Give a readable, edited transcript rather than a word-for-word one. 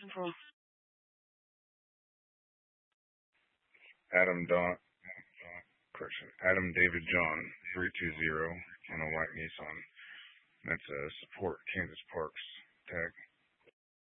Simple. Adam Don, correction, Adam David John, 320 on a white Nissan. That's a support Kansas Parks tag.